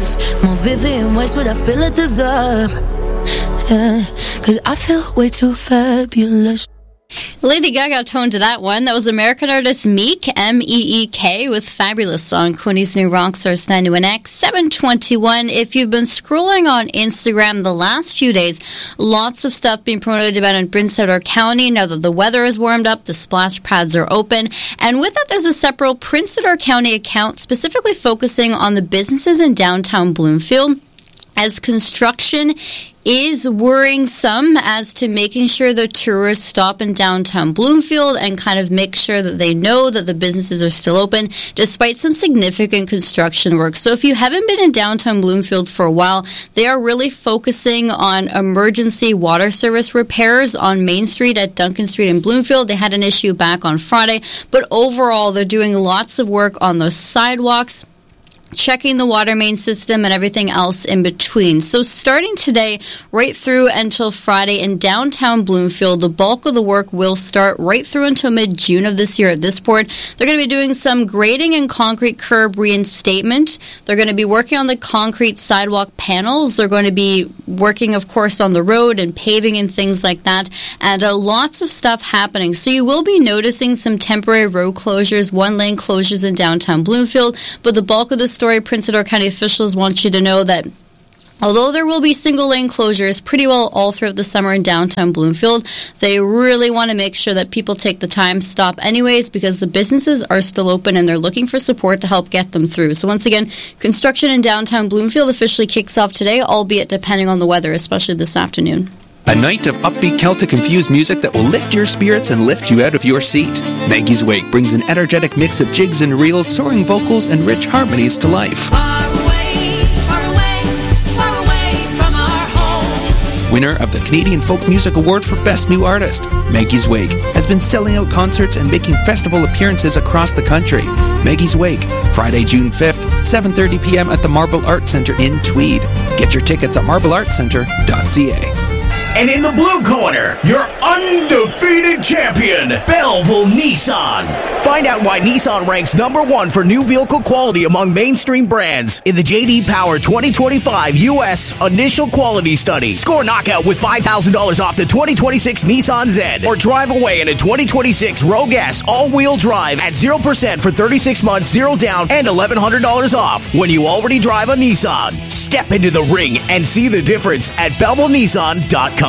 colors, more vivid in ways what I feel I deserve. Yeah, 'cause I feel way too fabulous. Lady Gaga toned to that one. That was American artist Meek, M-E-E-K, with Fabulous on Queenie's New Rockstars 91X, 721. If you've been scrolling on Instagram the last few days, lots of stuff being promoted about in Prince Edward County. Now that the weather is warmed up, the splash pads are open. And with that, there's a separate Prince Edward County account specifically focusing on the businesses in downtown Bloomfield, as construction is worrying some as to making sure the tourists stop in downtown Bloomfield and kind of make sure that they know that the businesses are still open despite some significant construction work. So if you haven't been in downtown Bloomfield for a while, they are really focusing on emergency water service repairs on Main Street at Duncan Street in Bloomfield. They had an issue back on Friday, but overall they're doing lots of work on those sidewalks, checking the water main system and everything else in between. So starting today, right through until Friday in downtown Bloomfield, the bulk of the work will start right through until mid-June of this year at this point. They're going to be doing some grading and concrete curb reinstatement. They're going to be working on the concrete sidewalk panels. They're going to be working, of course, on the road and paving and things like that. And lots of stuff happening. So you will be noticing some temporary road closures, one-lane closures in downtown Bloomfield. But the bulk of the story, Prince Edward County officials want you to know that although there will be single-lane closures pretty well all throughout the summer in downtown Bloomfield, they really want to make sure that people take the time, stop anyways, because the businesses are still open and they're looking for support to help get them through. So once again, construction in downtown Bloomfield officially kicks off today, albeit depending on the weather, especially this afternoon. A night of upbeat Celtic-infused music that will lift your spirits and lift you out of your seat. Maggie's Wake brings an energetic mix of jigs and reels, soaring vocals, and rich harmonies to life. Far away, far away, far away from our home. Winner of the Canadian Folk Music Award for Best New Artist, Maggie's Wake has been selling out concerts and making festival appearances across the country. Maggie's Wake, Friday, June 5th, 7:30 p.m. at the Marble Arts Centre in Tweed. Get your tickets at marbleartscentre.ca. And in the blue corner, your undefeated champion, Belleville Nissan. Find out why Nissan ranks #1 for new vehicle quality among mainstream brands in the J.D. Power 2025 U.S. Initial Quality Study. Score knockout with $5,000 off the 2026 Nissan Z, or drive away in a 2026 Rogue S all-wheel drive at 0% for 36 months, 0 down, and $1,100 off when you already drive a Nissan. Step into the ring and see the difference at BellevilleNissan.com.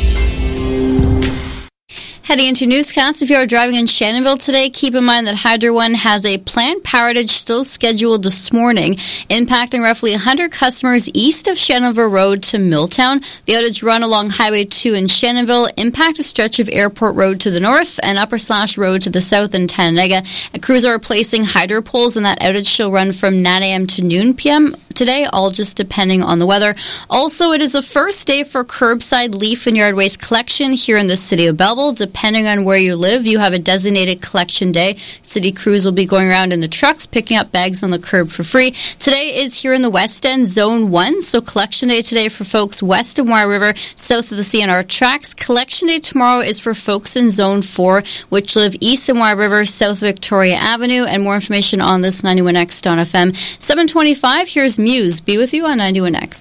Heading into newscast, if you are driving in Shannonville today, keep in mind that Hydro One has a planned power outage still scheduled this morning, impacting roughly 100 customers east of Shannonville Road to Milltown. The outage run along Highway 2 in Shannonville, impact a stretch of Airport Road to the north and Upper Slash Road to the south in Tananega. Crews are replacing hydro poles, and that outage shall run from 9 a.m. to noon p.m. today, all just depending on the weather. Also, it is the first day for curbside leaf and yard waste collection here in the city of Belleville. Depending on where you live, you have a designated collection day. City crews will be going around in the trucks, picking up bags on the curb for free. Today is here in the West End, Zone 1, so collection day today for folks west of Moir River, south of the CNR tracks. Collection day tomorrow is for folks in Zone 4, which live east of Moir River, south of Victoria Avenue. And more information on this, 91X.FM. 7:25, here's Muse. Be with you on 91X.